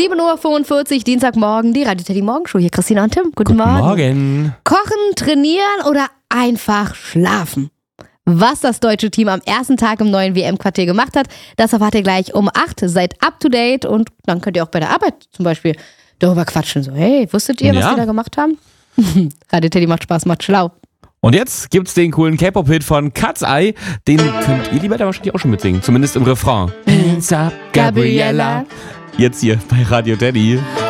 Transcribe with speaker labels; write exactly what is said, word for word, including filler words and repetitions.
Speaker 1: sieben Uhr fünfundvierzig, Dienstagmorgen, die Radio Teddy Morgenshow. Hier Christina und Tim. Guten,
Speaker 2: Guten
Speaker 1: Morgen.
Speaker 2: Morgen.
Speaker 1: Kochen, trainieren oder einfach schlafen? Was das deutsche Team am ersten Tag im neuen W M-Quartier gemacht hat, das erfahrt ihr gleich um acht. Seid up to date und dann könnt ihr auch bei der Arbeit zum Beispiel darüber quatschen. So, hey, wusstet ihr, was
Speaker 2: Ja.
Speaker 1: wir da gemacht haben? Radio Teddy macht Spaß, macht schlau.
Speaker 2: Und jetzt gibt's den coolen K-Pop-Hit von Cat's Eye. Den könnt ihr, die Welt, wahrscheinlich auch schon mitsingen. Zumindest im Refrain. Hands up, Gabriella. Jetzt hier bei Radio Teddy.